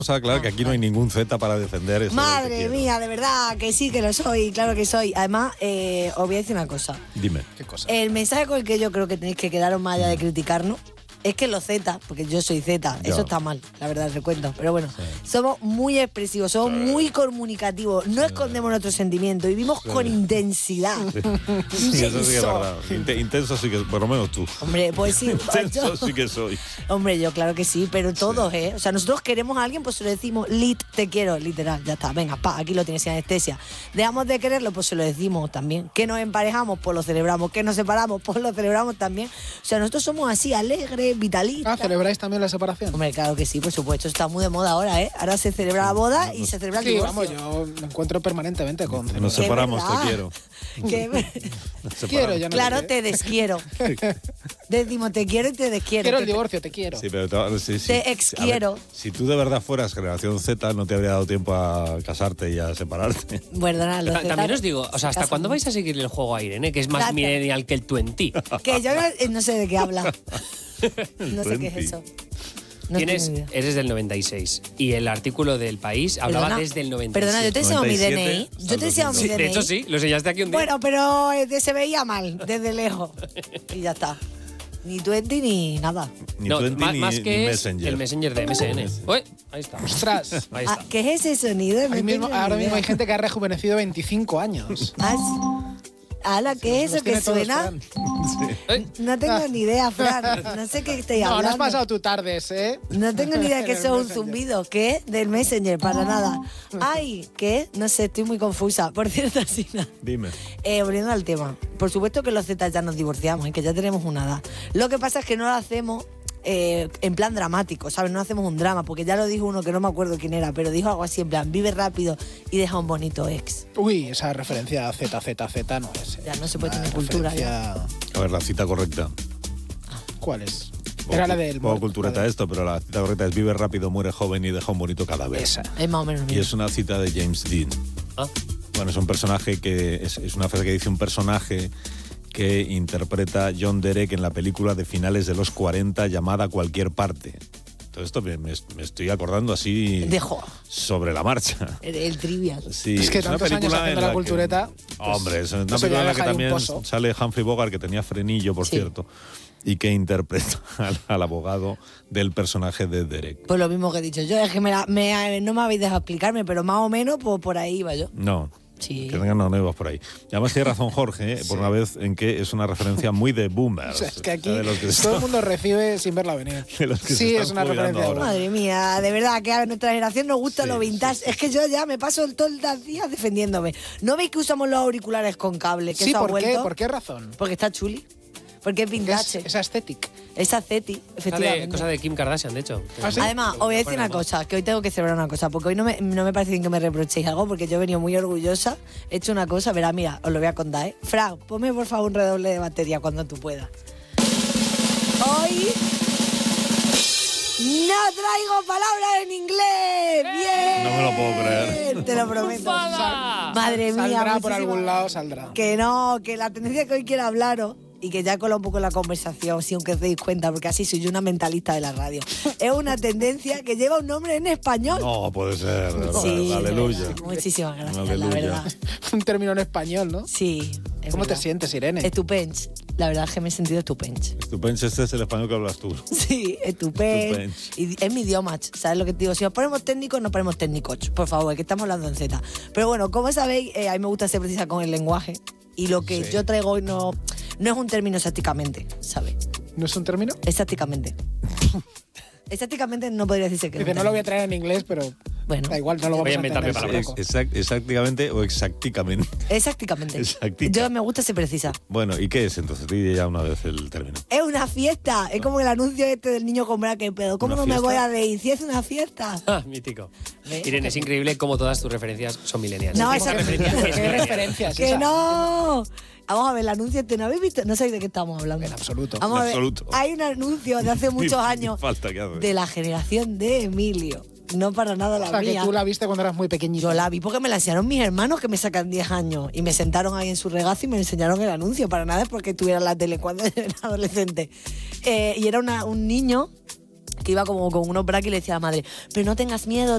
Claro que aquí no hay ningún Z para defender eso. Madre mía, de verdad, que sí que lo soy, claro que soy. Además, os voy a decir una cosa. Dime. ¿Qué cosa? El mensaje con el que yo creo que tenéis que quedaros más allá de criticarnos es que los Z, porque yo soy Z, eso está mal, la verdad, recuento. Pero bueno, somos muy expresivos, somos muy comunicativos, no escondemos nuestros sentimientos, vivimos con intensidad. Sí, eso sí que es verdad. Intenso sí que, por lo menos tú. Hombre, pues sí. Intenso sí que soy. Hombre, yo claro que sí, pero todos, ¿eh? O sea, nosotros queremos a alguien, pues se lo decimos, te quiero, literal, ya está, venga, aquí lo tienes sin anestesia. Dejamos de quererlo, pues se lo decimos también. Que nos emparejamos, pues lo celebramos. Que nos separamos, pues lo celebramos también. O sea, nosotros somos así, alegres, vitalistas. ¿Celebráis también la separación? Hombre, claro que sí, por supuesto, está muy de moda ahora, ¿eh? Ahora se celebra la boda y se celebra el divorcio. Sí, vamos, yo me encuentro permanentemente con... Nos separamos, te quiero. Quiero, ya no claro, te desquiero. Decimos te quiero y te desquiero. Quiero el divorcio, te quiero. Sí, pero sí. Te exquiero. Si tú de verdad fueras generación Z, no te habría dado tiempo a casarte y a separarte. Bueno, nada, los También os digo, o sea, ¿hasta cuándo vais a seguir el juego a Irene? Que es más millennial que el 20. Que yo no sé de qué habla. No sé qué es eso. No eres del 96 y el artículo del País hablaba desde el 96. Perdona, yo te he enseñado mi DNI. Yo te he enseñado mi DNI. De hecho, sí, lo enseñaste aquí un día. Bueno, pero se veía mal, desde lejos. Y ya está. Ni 20 ni nada. Ni 20 más ni que Messenger. El Messenger de MSN. Uy, ahí está. ¡Ostras! Ahí está. ¿Qué es ese sonido? Ahora mismo hay gente que ha rejuvenecido 25 años. Ala, ¿qué es eso que suena? No tengo ni idea, Fran. No sé qué estoy hablando. No has pasado tu tardes, ¿eh? No tengo ni idea que eso es un zumbido. ¿Qué? Del Messenger, para nada. Ay, ¿qué? No sé, estoy muy confusa. Por cierto, Sina. Dime. Volviendo al tema. Por supuesto que los Z ya nos divorciamos y que ya tenemos una edad. Lo que pasa es que no lo hacemos en plan dramático, ¿sabes? No hacemos un drama, porque ya lo dijo uno que no me acuerdo quién era, pero dijo algo así en plan, vive rápido y deja un bonito ex. Uy, esa referencia a Z no es. Ya no se puede tener cultura. Ya. A ver, la cita correcta. ¿Cuál es? Era la del... Poco cultureta esto, pero la cita correcta es vive rápido, muere joven y deja un bonito cadáver. Esa. Es más o menos. Y es una cita de James Dean. Bueno, es un personaje que... Es una frase que dice un personaje que interpreta John Derek en la película de finales de los 40 llamada Cualquier parte. Todo esto me estoy acordando así sobre la marcha. El trivial. Sí, es que tantos años haciendo la cultureta... hombre, es una película en la que también sale Humphrey Bogart, que tenía frenillo, por cierto, y que interpreta al abogado del personaje de Derek. Pues lo mismo que he dicho yo, es que no me habéis dejado explicarme, pero más o menos pues, por ahí iba yo. No. Sí. Que tengan nuevos por ahí. Y además tiene razón Jorge, por una vez en que es una referencia muy de boomers. O sea, es que aquí todo el mundo recibe sin verla venir. Sí, es una referencia. Ahora. Madre mía, de verdad que a nuestra generación nos gusta lo vintage. Es que yo ya me paso todo el día defendiéndome. ¿No veis que usamos los auriculares con cable? Que sí, eso ha ¿por vuelto? qué? ¿Por qué razón? Porque está chuli. Porque es vintage. Es aesthetic. Es aesthetic, efectivamente. Cosa de Kim Kardashian, de hecho. ¿Ah, sí? Además, os voy a decir una cosa, que hoy tengo que celebrar una cosa, porque hoy no me parece bien que me reprochéis algo, porque yo he venido muy orgullosa, he hecho una cosa, verá, mira, os lo voy a contar, ¿eh? Fran, ponme por favor un redoble de batería cuando tú puedas. Hoy no traigo palabras en inglés. ¡Bien! No me lo puedo creer. Te lo prometo. Madre mía. Saldrá por algún lado, saldrá. Que no, que la tendencia que hoy quiero hablaros, y que ya cola un poco la conversación, si aunque os deis cuenta, porque así soy yo una mentalista de la radio. Es una tendencia que lleva un nombre en español. No, puede ser. Sí, Aleluya. Muchísimas gracias, Aleluya. la verdad. Un término en español, ¿no? Sí. ¿Cómo te sientes, Irene? Estupens. La verdad es que me he sentido estupens. Estupens, este es el español que hablas tú. Sí, estupens. Y es mi idioma, ¿sabes lo que te digo? Si nos ponemos técnicos, nos ponemos técnicos. Por favor, que estamos hablando en Z. Pero bueno, como sabéis, a mí me gusta ser precisa con el lenguaje. Y lo que yo traigo hoy no es un término exactamente, ¿sabes? ¿No es un término? Exactamente. Exactamente no podría decirse que Dice, no lo voy a traer en inglés, pero bueno, da igual, no lo vamos a entender. Exactamente o exactamente. Exactamente. Yo me gusta ser precisa. Bueno, ¿y qué es entonces? Dile ya una vez el término. Es una fiesta. Es como el anuncio este del niño con braque pedo. ¿Cómo no me voy a reír si es una fiesta? Mítico. Irene, es increíble cómo todas tus referencias son millennials. No, ¿Qué referencias? ¡Que no! Vamos a ver, el anuncio este, ¿no habéis visto? No sabéis de qué estamos hablando. En absoluto. Vamos a ver, hay un anuncio de hace muchos años de la generación de Emilio. No para nada la mía. O sea, que tú la viste cuando eras muy pequeñito. Yo la vi porque me la enseñaron mis hermanos que me sacan 10 años y me sentaron ahí en su regazo y me enseñaron el anuncio. Para nada es porque tuviera la tele cuando era adolescente. Y era un niño que iba como con unos braques y le decía a la madre, pero no tengas miedo,